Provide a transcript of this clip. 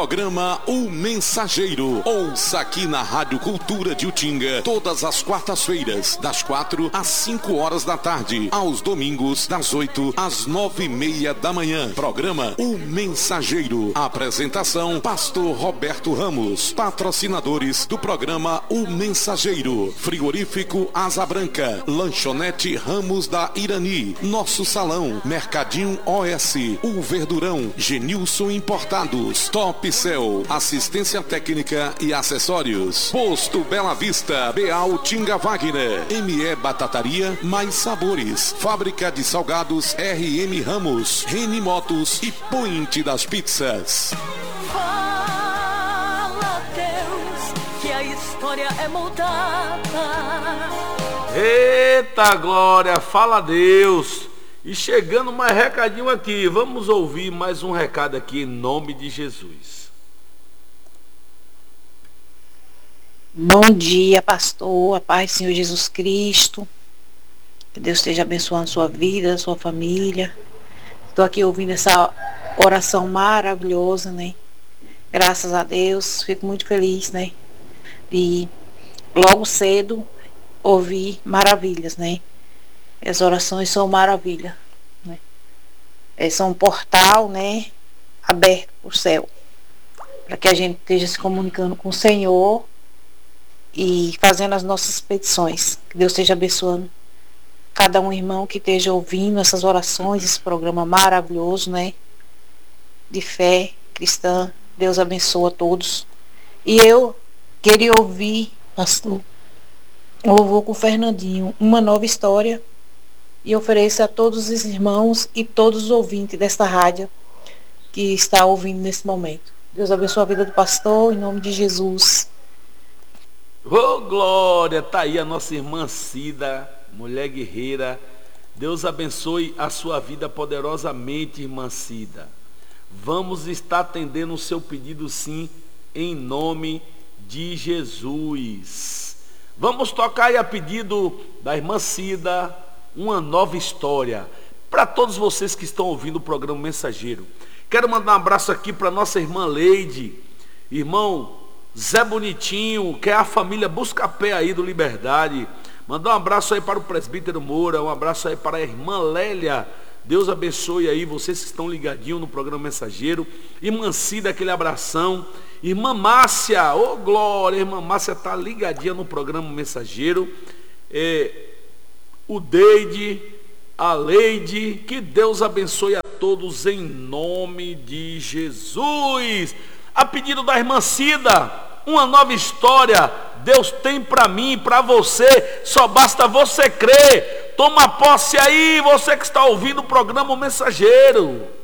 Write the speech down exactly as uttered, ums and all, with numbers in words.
Programa O Mensageiro. Ouça aqui na Rádio Cultura de Utinga, todas as quartas-feiras, das quatro às cinco horas da tarde, aos domingos, das oito às nove e meia da manhã. Programa O Mensageiro. Apresentação, Pastor Roberto Ramos. Patrocinadores do programa O Mensageiro: Frigorífico Asa Branca, Lanchonete Ramos da Irani, Nosso Salão, Mercadinho O S, O Verdurão, Genilson Importados, Top Cell, assistência técnica e acessórios. Posto Bela Vista, Beal Tinga Wagner, M E Batataria, Mais Sabores, Fábrica de Salgados R M Ramos, Reni Motos e Point das Pizzas. Fala, Deus, que a história é moldada. Eita glória, fala Deus. E chegando mais recadinho aqui, vamos ouvir mais um recado aqui em nome de Jesus. Bom dia, pastor, a paz do Senhor Jesus Cristo. Que Deus esteja abençoando a sua vida, a sua família. Estou aqui ouvindo essa oração maravilhosa, né? Graças a Deus, fico muito feliz, né? E logo cedo ouvir maravilhas, né? As orações são maravilha, né? É, são um portal, né, aberto para o céu, para que a gente esteja se comunicando com o Senhor e fazendo as nossas petições. Que Deus esteja abençoando cada um irmão que esteja ouvindo essas orações, esse programa maravilhoso, né, de fé cristã. Deus abençoa a todos. E eu queria ouvir, pastor, o louvor com o Fernandinho, Uma Nova História, e ofereço a todos os irmãos e todos os ouvintes desta rádio que está ouvindo nesse momento. Deus abençoe a vida do pastor, em nome de Jesus. Oh glória, tá aí a nossa irmã Cida, mulher guerreira. Deus abençoe a sua vida poderosamente, irmã Cida. Vamos estar atendendo o seu pedido sim, em nome de Jesus. Vamos tocar aí a pedido da irmã Cida, Uma Nova História. Para todos vocês que estão ouvindo o programa Mensageiro, quero mandar um abraço aqui para nossa irmã Leide, irmão Zé Bonitinho, que é a família Buscapé aí do Liberdade. Mandar um abraço aí para o presbítero Moura, um abraço aí para a irmã Lélia. Deus abençoe aí vocês que estão ligadinhos no programa Mensageiro. Irmã Cida, aquele abração. Irmã Márcia, ô oh, glória, irmã Márcia está ligadinha no programa Mensageiro. É, o Deide, a Leide, que Deus abençoe a todos em nome de Jesus. A pedido da irmã Cida, uma nova história Deus tem para mim, para você, só basta você crer. Toma posse aí, você que está ouvindo o programa Mensageiro.